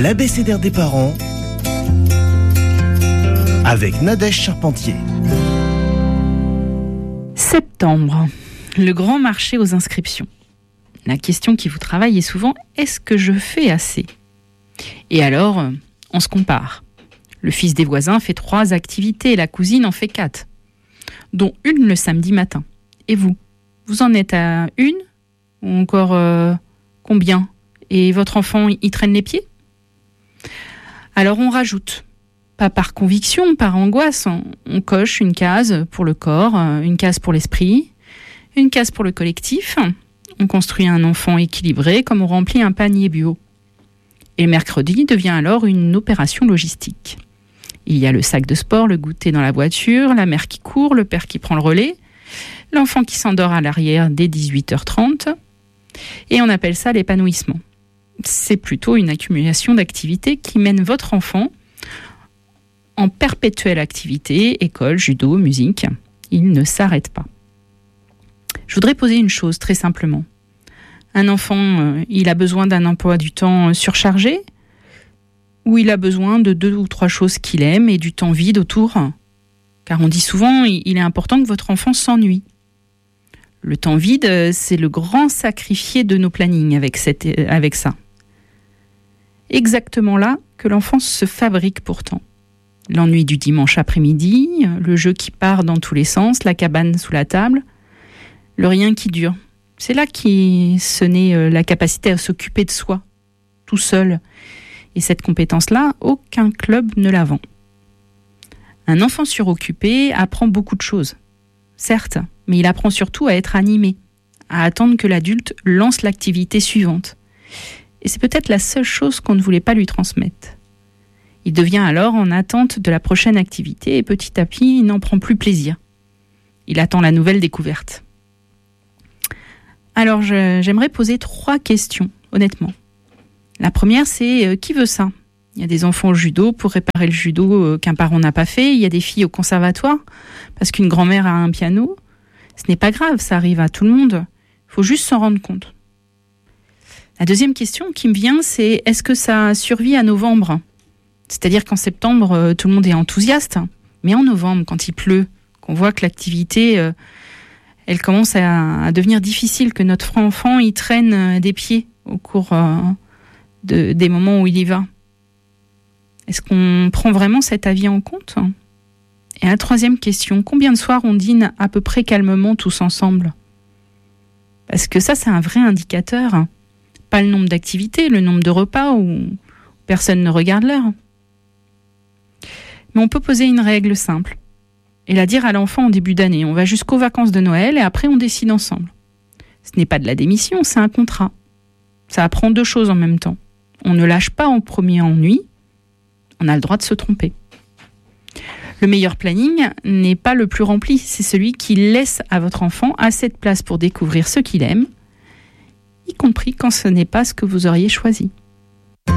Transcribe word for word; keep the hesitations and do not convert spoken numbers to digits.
l'abécédaire des parents avec Nadège Charpentier. Septembre, le grand marché aux inscriptions. La question qui vous travaille est souvent « Est-ce que je fais assez ?» Et alors, on se compare. Le fils des voisins fait trois activités, la cousine en fait quatre, dont une le samedi matin. Et vous, vous en êtes à une ou encore euh, combien? Et votre enfant y traîne les pieds? Alors on rajoute. Pas par conviction, par angoisse. On, on coche une case pour le corps, une case pour l'esprit, une case pour le collectif. On construit un enfant équilibré comme on remplit un panier bio. Et le mercredi devient alors une opération logistique. Il y a le sac de sport, le goûter dans la voiture, la mère qui court, le père qui prend le relais, l'enfant qui s'endort à l'arrière dès dix-huit heures trente. Et on appelle ça l'épanouissement. C'est plutôt une accumulation d'activités qui mène votre enfant en perpétuelle activité, école, judo, musique. Il ne s'arrête pas. Je voudrais poser une chose très simplement. Un enfant, euh, il a besoin d'un emploi du temps surchargé ou il a besoin de deux ou trois choses qu'il aime et du temps vide autour? Car on dit souvent, il est important que votre enfant s'ennuie. Le temps vide, c'est le grand sacrifié de nos plannings avec, cette, avec ça. Exactement là que l'enfant se fabrique pourtant. L'ennui du dimanche après-midi, le jeu qui part dans tous les sens, la cabane sous la table, le rien qui dure. C'est là qu'est se naît la capacité à s'occuper de soi, tout seul. Et cette compétence-là, aucun club ne la vend. Un enfant suroccupé apprend beaucoup de choses, certes, mais il apprend surtout à être animé, à attendre que l'adulte lance l'activité suivante. Et c'est peut-être la seule chose qu'on ne voulait pas lui transmettre. Il devient alors en attente de la prochaine activité et petit à petit, il n'en prend plus plaisir. Il attend la nouvelle découverte. Alors, je, j'aimerais poser trois questions, honnêtement. La première, c'est euh, qui veut ça? Il y a des enfants au judo pour réparer le judo euh, qu'un parent n'a pas fait. Il y a des filles au conservatoire parce qu'une grand-mère a un piano. Ce n'est pas grave, ça arrive à tout le monde. Il faut juste s'en rendre compte. La deuxième question qui me vient, c'est est-ce que ça survit à novembre? C'est-à-dire qu'en septembre, euh, tout le monde est enthousiaste. Mais en novembre, quand il pleut, qu'on voit que l'activité... Euh, elle commence à, à devenir difficile, que notre enfant y traîne des pieds au cours euh, de, des moments où il y va. Est-ce qu'on prend vraiment cet avis en compte? Et la troisième question, combien de soirs on dîne à peu près calmement tous ensemble? Parce que ça, c'est un vrai indicateur. Pas le nombre d'activités, le nombre de repas où personne ne regarde l'heure. Mais on peut poser une règle simple. Et la dire à l'enfant en début d'année. On va jusqu'aux vacances de Noël et après on décide ensemble. Ce n'est pas de la démission, c'est un contrat. Ça apprend deux choses en même temps. On ne lâche pas en premier ennui, on a le droit de se tromper. Le meilleur planning n'est pas le plus rempli, c'est celui qui laisse à votre enfant assez de place pour découvrir ce qu'il aime, y compris quand ce n'est pas ce que vous auriez choisi.